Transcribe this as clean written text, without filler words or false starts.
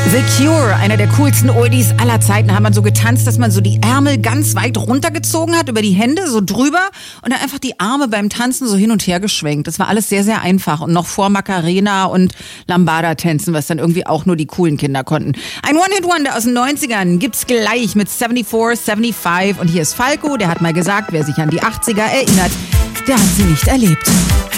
The Cure, einer der coolsten Oldies aller Zeiten, hat man so getanzt, dass man so die Ärmel ganz weit runtergezogen hat, über die Hände so drüber und dann einfach die Arme beim Tanzen so hin und her geschwenkt. Das war alles sehr, sehr einfach und noch vor Macarena und Lambada-Tänzen, was dann irgendwie auch nur die coolen Kinder konnten. Ein One-Hit-Wonder aus den 90ern gibt's gleich mit 74, 75 und hier ist Falco, der hat mal gesagt, wer sich an die 80er erinnert, der hat sie nicht erlebt.